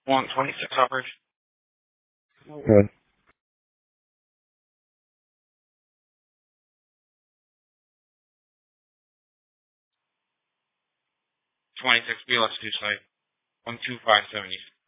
126 operation. Good. 26 BLS 2 site. 12570.